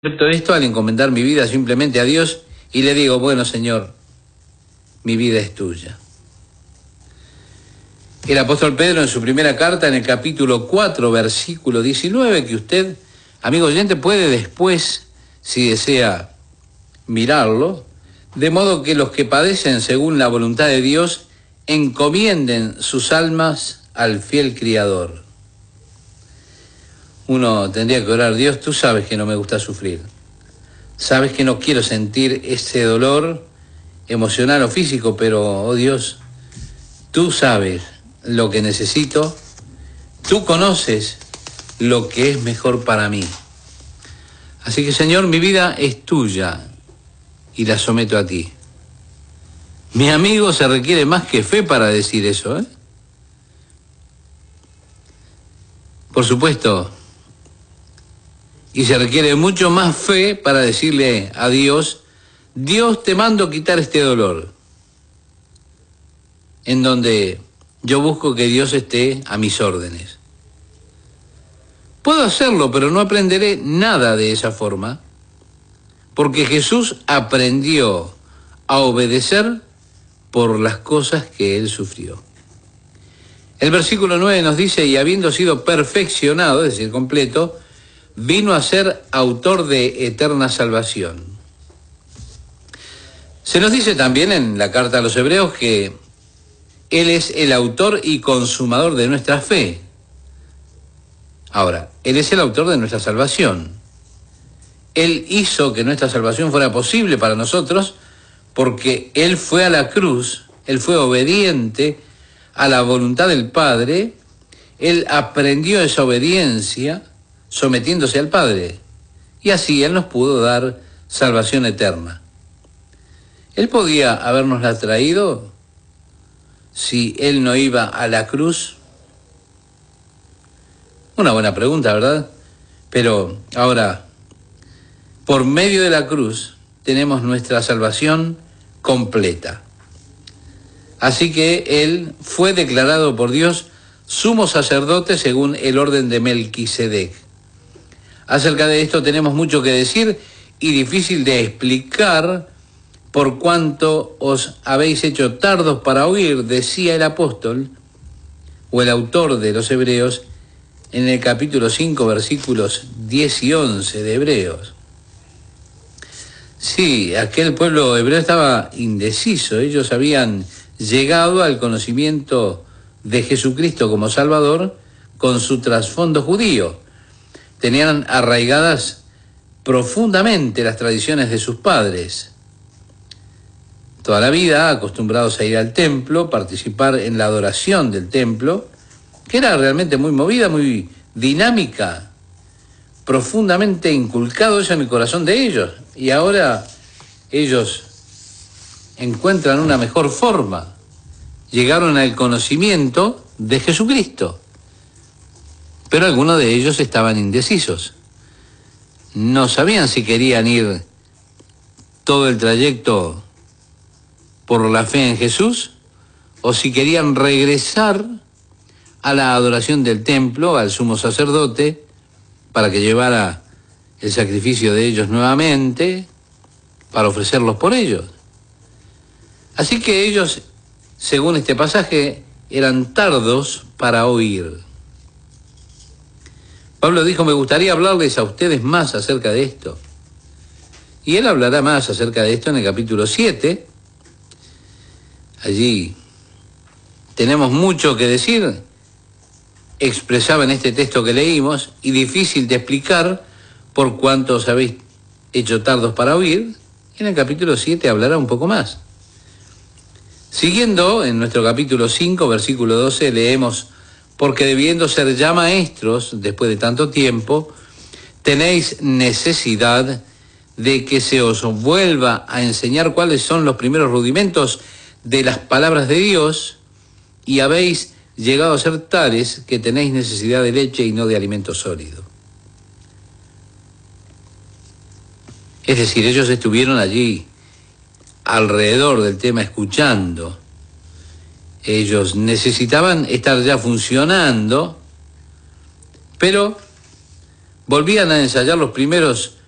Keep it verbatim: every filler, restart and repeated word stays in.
Todo esto al encomendar mi vida simplemente a Dios y le digo, bueno, Señor, mi vida es tuya. El apóstol Pedro en su primera carta, en el capítulo cuatro, versículo diecinueve, que usted, amigo oyente, puede después, si desea, mirarlo, de modo que los que padecen según la voluntad de Dios encomienden sus almas al fiel Criador. Uno tendría que orar, Dios, tú sabes que no me gusta sufrir. Sabes que no quiero sentir ese dolor emocional o físico, pero, oh Dios, tú sabes lo que necesito, tú conoces lo que es mejor para mí. Así que, Señor, mi vida es tuya y la someto a ti. Mi amigo, se requiere más que fe para decir eso, ¿eh? Por supuesto. Y se requiere mucho más fe para decirle a Dios, Dios, te mando quitar este dolor, en donde yo busco que Dios esté a mis órdenes. Puedo hacerlo, pero no aprenderé nada de esa forma, porque Jesús aprendió a obedecer por las cosas que él sufrió. El versículo nueve nos dice, y habiendo sido perfeccionado, es decir, completo, vino a ser autor de eterna salvación. Se nos dice también en la carta a los Hebreos que Él es el autor y consumador de nuestra fe. Ahora, Él es el autor de nuestra salvación. Él hizo que nuestra salvación fuera posible para nosotros porque Él fue a la cruz, Él fue obediente a la voluntad del Padre, Él aprendió esa obediencia sometiéndose al Padre, y así Él nos pudo dar salvación eterna. ¿Él podía habernosla traído si Él no iba a la cruz? Una buena pregunta, ¿verdad? Pero ahora, por medio de la cruz, tenemos nuestra salvación completa. Así que Él fue declarado por Dios sumo sacerdote según el orden de Melquisedec. Acerca de esto tenemos mucho que decir y difícil de explicar por cuanto os habéis hecho tardos para oír, decía el apóstol o el autor de los Hebreos en el capítulo cinco, versículos diez y once de Hebreos. Sí, aquel pueblo hebreo estaba indeciso, ellos habían llegado al conocimiento de Jesucristo como Salvador con su trasfondo judío. Tenían arraigadas profundamente las tradiciones de sus padres. Toda la vida acostumbrados a ir al templo, participar en la adoración del templo, que era realmente muy movida, muy dinámica, profundamente inculcado eso en el corazón de ellos. Y ahora ellos encuentran una mejor forma. Llegaron al conocimiento de Jesucristo. Pero algunos de ellos estaban indecisos. No sabían si querían ir todo el trayecto por la fe en Jesús o si querían regresar a la adoración del templo, al sumo sacerdote, para que llevara el sacrificio de ellos nuevamente, para ofrecerlos por ellos. Así que ellos, según este pasaje, eran tardos para oír. Pablo dijo, me gustaría hablarles a ustedes más acerca de esto. Y él hablará más acerca de esto en el capítulo siete. Allí tenemos mucho que decir, expresaba en este texto que leímos, y difícil de explicar por cuanto os habéis hecho tardos para oír. En el capítulo siete hablará un poco más. Siguiendo, en nuestro capítulo cinco, versículo doce, leemos, porque debiendo ser ya maestros, después de tanto tiempo, tenéis necesidad de que se os vuelva a enseñar cuáles son los primeros rudimentos de las palabras de Dios, y habéis llegado a ser tales que tenéis necesidad de leche y no de alimento sólido. Es decir, ellos estuvieron allí alrededor del tema escuchando. Ellos necesitaban estar ya funcionando, pero volvían a ensayar los primeros